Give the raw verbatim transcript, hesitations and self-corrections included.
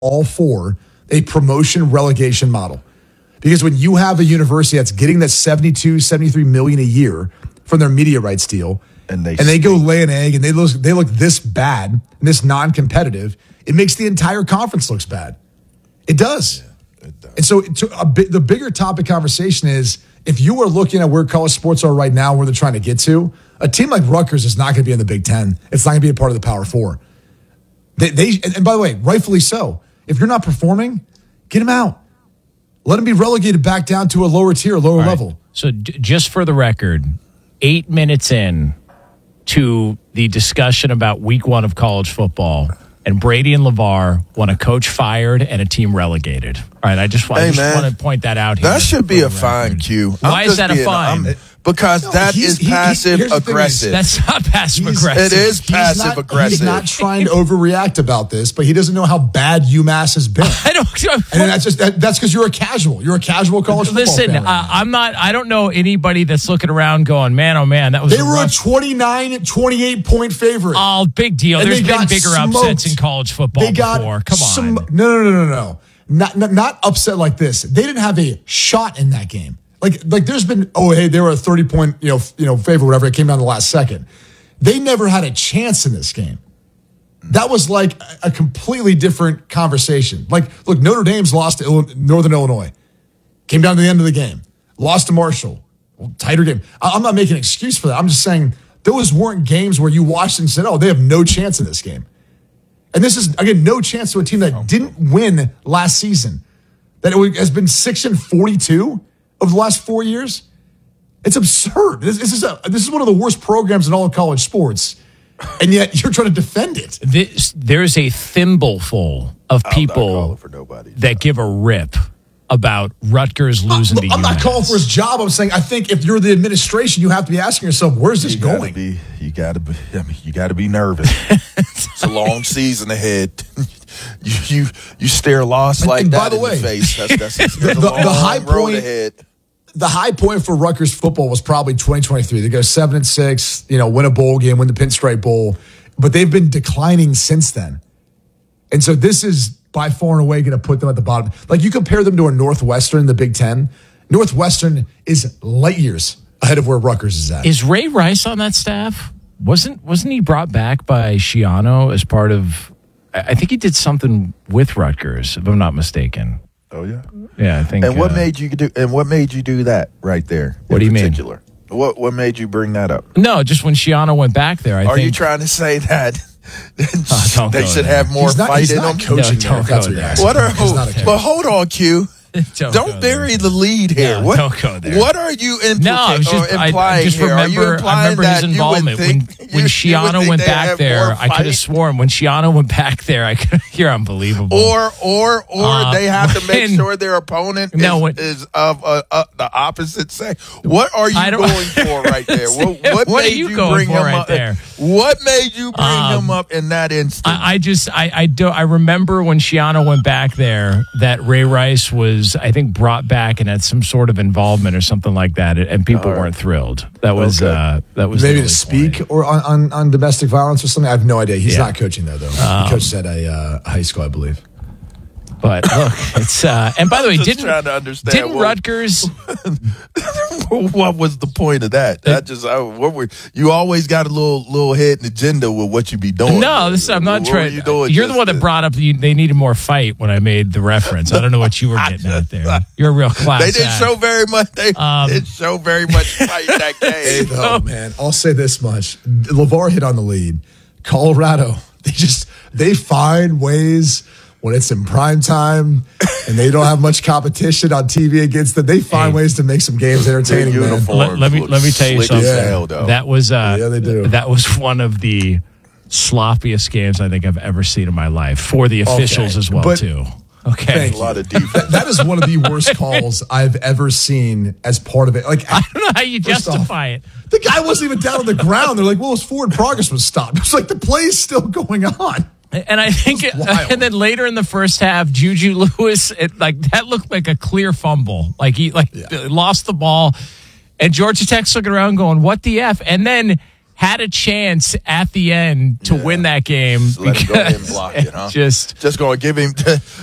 all for a promotion relegation model. Because when you have a university that's getting that seventy-two, seventy-three million a year from their media rights deal, and they, and they go lay an egg and they look, they look this bad and this non-competitive, it makes the entire conference looks bad. It does. Yeah, it does. And so to a bi- the bigger topic conversation is, if you are looking at where college sports are right now, where they're trying to get to, a team like Rutgers is not going to be in the Big Ten. It's not going to be a part of the Power Four. They, they and by the way, rightfully so. If you're not performing, get them out. Let them be relegated back down to a lower tier, lower right. level. So d- just for the record, eight minutes in to the discussion about week one of college football, and Brady and LeVar want a coach fired and a team relegated. All right, I just, I hey, just want to point that out here. That should be a fine, Q. Why is that a fine? I'm, because no, that is passive he, aggressive. That's not passive he's, aggressive. It is passive not, aggressive. He's not trying to overreact about this, but he doesn't know how bad UMass has been. I don't. And that's just that, that's because you're a casual. You're a casual college football Listen, fan. Listen, uh, I'm not. I don't know anybody that's looking around going, "Man, oh man, that was." They a were rough- a twenty-nine, twenty-eight point favorite. Oh, big deal. And There's been bigger smoked. upsets in college football they got before. Come some, on. No, no, no, no, no. Not, not not upset like this. They didn't have a shot in that game. Like, like there's been, oh, hey, they were a thirty-point, you know, you know, favorite, whatever. It came down to the last second. They never had a chance in this game. That was like a, a completely different conversation. Like, look, Notre Dame's lost to Illinois, Northern Illinois. Came down to the end of the game. Lost to Marshall. Well, tighter game. I, I'm not making an excuse for that. I'm just saying those weren't games where you watched and said, oh, they have no chance in this game. And this is, again, no chance to a team that didn't win last season. That it has been six and forty-two over the last four years. It's absurd. This, this is a this is one of the worst programs in all of college sports, and yet you're trying to defend it. This, there's a thimbleful of people for nobody. that give a rip about Rutgers losing I'm, to I'm UMass. not calling for his job. I'm saying I think if you're the administration, you have to be asking yourself, where's this you gotta going? Be, you got to be. I mean, you got to be nervous. It's a long season ahead. You you you stare loss like and that by the in way, the face. That's, that's, that's the, a the, long the high road point. ahead. The high point for Rutgers football was probably twenty twenty-three. They go seven and six, you know, win a bowl game, win the Pinstripe Bowl, but they've been declining since then. And so this is by far and away going to put them at the bottom. Like, you compare them to a Northwestern in the Big Ten. Northwestern is light years ahead of where Rutgers is at. Is Ray Rice on that staff? Wasn't wasn't he brought back by Schiano as part of? I think he did something with Rutgers, if I'm not mistaken. Oh yeah, yeah, I think. And what uh, made you do? And what made you do that right there? What do you particular? mean? What What made you bring that up? No, just when Schiano went back there. I Are think, you trying to say that oh, they should there. have more he's not, fight he's in not them? coaching No, there, don't that's go what you're there. asking. What are? He's not a coach. But hold on, Q. Don't, Don't bury the lead here. No, what, don't go there. What are you implicating? No, I was just, or I, implying I just here? Are you remember, implying I remember that his you would involvement when think- when you- you would Schiano think went they back have there. more I could have fight? sworn when Schiano went back there, I could. You're unbelievable. Or, or, or Uh, they have to make when- sure their opponent No, is, when- is of uh, uh, the opposite sex. What are you I don't- going for right there? What, what, What are made you you going bring for him right up? there? What made you bring Um, him up in that instant? I, I just I I do I remember when Schiano went back there that Ray Rice was, I think, brought back and had some sort of involvement or something like that, and people right. weren't thrilled. That was Okay. uh, that was Maybe the to only speak point. or on, on, on domestic violence or something. I have no idea. He's Yeah. not coaching there, though. Um, he coaches at a uh, high school, I believe. But look, it's uh, and by the way, just didn't trying to understand didn't what- Rutgers? What was the point of that? That just I, what were you always got a little little hidden agenda with what you be doing? No, this I'm not What trying. were you doing You're the just one that to- brought up you, they needed more fight when I made the reference. I don't know what you were getting at there. You're a real class. They didn't act. show very much. They Um, didn't show very much fight in that Hey, game. though, man, I'll say this much. LeVar hit on the lead. Colorado, they just, they find ways when it's in prime time and they don't have much competition on T V against them. They find Hey. ways to make some games entertaining, Their man. uniform Let, let me look let me tell you slick as something. hell, though. That was uh, Yeah, they do. That was one of the sloppiest games I think I've ever seen in my life for the officials Okay, as well but- too. Okay, Thank a lot of defense. That is one of the worst calls I've ever seen as part of it. Like, I don't know how you First off, justify it. the guy wasn't even down on the ground. They're like, well, his forward progress was stopped. It's like the play is still going on. And I think, it, wild. and then later in the first half, Juju Lewis, it, like that looked like a clear fumble. Like he like Yeah. lost the ball, and Georgia Tech's looking around going, "What the f?" And then had a chance at the end to Yeah. win that game. Just let him go ahead and because block it, huh? Just, just going to give him